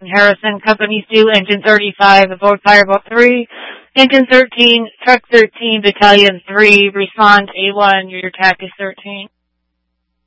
Harrison, Companies 2, Engine 35, aboard Fireboat 3, Engine 13, Truck 13, Battalion 3, respond A1, your attack is 13.